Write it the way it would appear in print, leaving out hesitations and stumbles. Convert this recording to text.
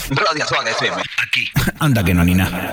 Radio Swag FM. Aquí. Anda que no, ni nada.